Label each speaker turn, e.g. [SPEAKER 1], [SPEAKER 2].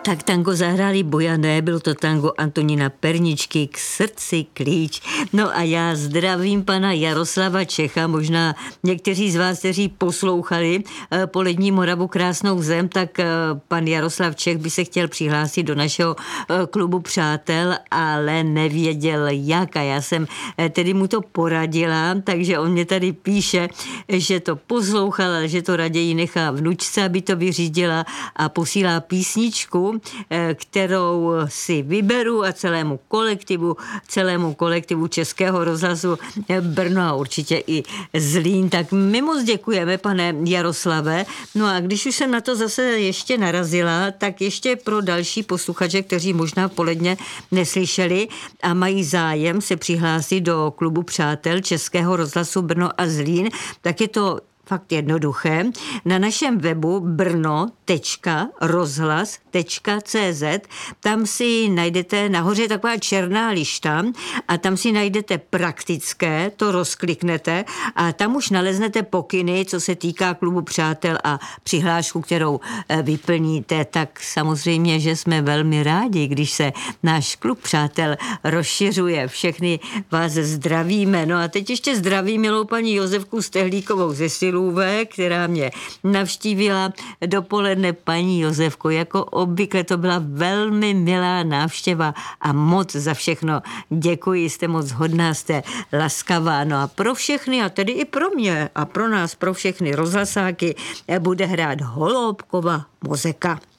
[SPEAKER 1] Tak tango zahráli Bojané, bylo to tango Antonína Perničky, K srdci klíč. No a já zdravím pana Jaroslava Čecha, možná někteří z vás, kteří poslouchali Polední Moravu krásnou zem, tak pan Jaroslav Čech by se chtěl přihlásit do našeho klubu přátel, ale nevěděl jak a já jsem tedy mu to poradila, takže on mě tady píše, že to poslouchal, ale že to raději nechá vnučce, aby to vyřídila a posílá písničku, kterou si vyberu a celému kolektivu Českého rozhlasu Brno a určitě i Zlín. Tak my moc děkujeme, pane Jaroslave. No a když už jsem na to zase ještě narazila, tak ještě pro další posluchače, kteří možná poledně neslyšeli a mají zájem se přihlásit do klubu přátel Českého rozhlasu Brno a Zlín, tak je to fakt jednoduché. Na našem webu brno.rozhlas.cz tam si najdete, nahoře je taková černá lišta a tam si najdete praktické, to rozkliknete a tam už naleznete pokyny, co se týká klubu přátel a přihlášku, kterou vyplníte. Tak samozřejmě, že jsme velmi rádi, když se náš klub přátel rozšiřuje. Všechny vás zdravíme. No a teď ještě zdravím milou paní Josefku Stehlíkovou ze Silůve, která mě navštívila dopoledne. Paní Josefko, jako obvykle to byla velmi milá návštěva a moc za všechno děkuji, jste moc hodná, jste laskavá. No a pro všechny, a tedy i pro mě a pro nás, pro všechny rozhlasáky bude hrát Holoubkova muzika.